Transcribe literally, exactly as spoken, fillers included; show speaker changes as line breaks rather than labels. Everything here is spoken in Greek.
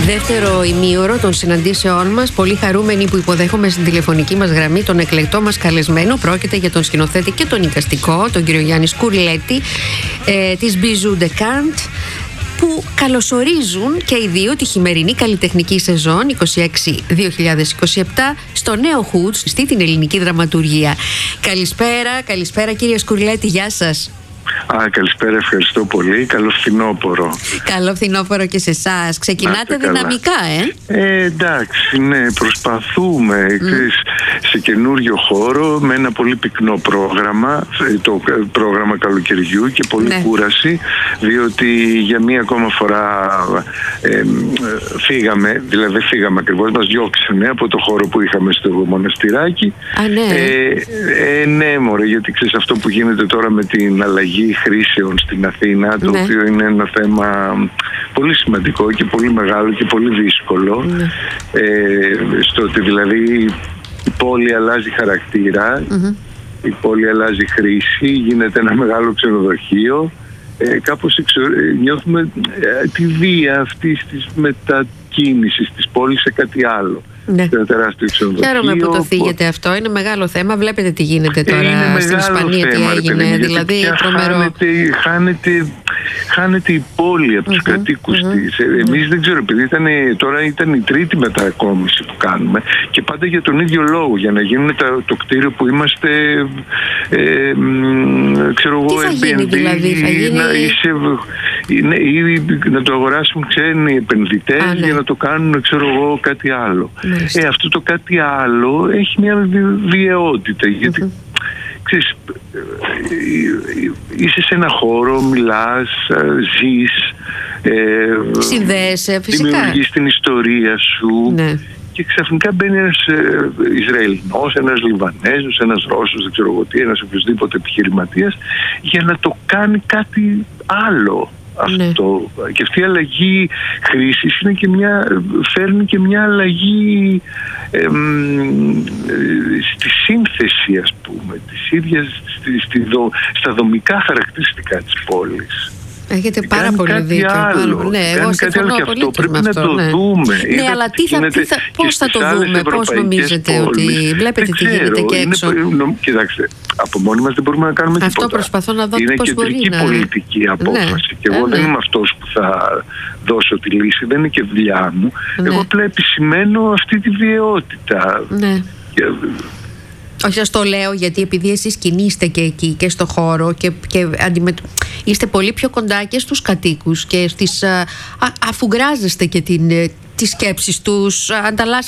Δεύτερο ημίωρο των συναντήσεών μας. Πολύ χαρούμενοι που υποδέχομαι στην τηλεφωνική μας γραμμή τον εκλεκτό μας καλεσμένο. Πρόκειται για τον σκηνοθέτη και τον εικαστικό, τον κύριο Γιάννη Σκουρλέτη, ε, της Bijou Decant, που καλωσορίζουν και οι δύο τη χειμερινή καλλιτεχνική σεζόν είκοσι έξι δύο χιλιάδες είκοσι επτά στο νέο Hoods, στην ελληνική δραματουργία. Καλησπέρα, καλησπέρα κύριε Σκουρλέτη, γεια σας.
Α, καλησπέρα, ευχαριστώ πολύ. Καλό φθινόπωρο.
Καλό φθινόπωρο και σε εσάς. Ξεκινάτε δυναμικά, ε?
ε εντάξει, ναι, προσπαθούμε mm. ξέρεις, σε καινούριο χώρο, με ένα πολύ πυκνό πρόγραμμα, το πρόγραμμα καλοκαιριού, και πολύ ναι. κούραση, διότι για μία ακόμα φορά ε, φύγαμε, δηλαδή δεν φύγαμε ακριβώς, μας διώξανε από το χώρο που είχαμε στο μοναστηράκι.
Α, ναι.
Ε, ε, ναι, μωρέ, γιατί ξέρεις αυτό που γίνεται τώρα με την αλλαγή χρήσεων στην Αθήνα, το ναι. οποίο είναι ένα θέμα πολύ σημαντικό και πολύ μεγάλο και πολύ δύσκολο, ναι. ε, στο ότι δηλαδή η πόλη αλλάζει χαρακτήρα, mm-hmm. η πόλη αλλάζει χρήση, γίνεται ένα μεγάλο ξενοδοχείο, ε, κάπως εξο... νιώθουμε ε, τη βία αυτής της μετακίνησης της πόλης σε κάτι άλλο.
Ναι.
Τεράστιο ξενοδοχείο.
Χαίρομαι που το θίγετε αυτό. Είναι μεγάλο θέμα. Βλέπετε τι γίνεται τώρα στην Ισπανία, τι έγινε. Παιδί, δηλαδή, τρομερό.
Χάνεται, χάνεται, χάνεται η πόλη από τους mm-hmm, κατοίκους mm-hmm, της. Mm-hmm. Εμείς δεν ξέρω, επειδή ήταν, τώρα ήταν η τρίτη μετακόμιση που κάνουμε, και πάντα για τον ίδιο λόγο, για να γίνουμε τα, το κτίριο που είμαστε, ε, ξέρω εγώ,
τι θα γίνει δηλαδή, θα γίνει...
να, είσαι, ναι, ή να το αγοράσουν ξένοι επενδυτές Α, ναι. για να το κάνουν, ξέρω εγώ, κάτι άλλο. Ε, αυτό το κάτι άλλο έχει μια βιαιότητα, γιατί mm-hmm. ξέρεις, είσαι σε ένα χώρο, μιλάς, ζεις, ε,
συνδέεσαι φυσικά,
δημιουργείς την ιστορία σου, ναι. και ξαφνικά μπαίνει ένας ε, Ισραηλινός, ένας Λιβανέζος, ένας Ρώσος, δεν ξέρω εγώ τι, ένας οποιοσδήποτε επιχειρηματίας, για να το κάνει κάτι άλλο. Αυτό. Ναι. Και αυτή η αλλαγή χρήσης είναι και μια, φέρνει και μια αλλαγή εμ, στη σύνθεση, ας πούμε, της ίδιας, στη, στη δο, στα δομικά χαρακτηριστικά της πόλης.
Έχετε πάρα πολύ δίκιο.
Άλλο.
Ναι, εγώ συμφωνώ πολύ
πρέπει
με
να
αυτό,
το
ναι.
δούμε.
Ναι, Είδα, αλλά τι θα, τι θα, πώς θα το δούμε, πώς νομίζετε
πόλεις.
Ότι βλέπετε τι γίνεται και έξω.
Είναι, κοιτάξτε, από μόνοι μας δεν μπορούμε να κάνουμε
αυτό
τίποτα.
Αυτό προσπαθώ να δω
είναι
πώς μπορεί να...
Είναι κεντρική πολιτική απόφαση, ναι. και εγώ
ε,
δεν
ναι.
είμαι αυτός που θα δώσω τη λύση, δεν είναι και δουλειά μου. Ναι. Εγώ απλά επισημαίνω αυτή τη βιαιότητα.
Ναι.
Και,
όχι, σας το λέω γιατί επειδή εσείς κινείστε και εκεί και στο χώρο και, και αντιμετω... είστε πολύ πιο κοντά και στους κατοίκους και στις, α, αφουγκράζεστε και την, τις σκέψεις τους, ανταλλάσσετε